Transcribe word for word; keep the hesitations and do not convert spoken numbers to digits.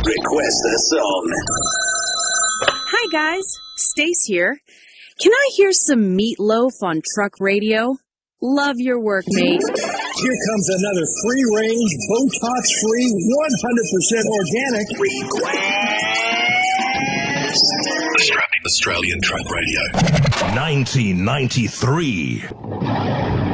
Request a song. Hi, guys. Stace here. Can I hear some Meatloaf on truck radio? Love your work, mate. Here comes another free-range, Botox-free, one hundred percent organic. Request. Australian Truck Radio. nineteen ninety-three.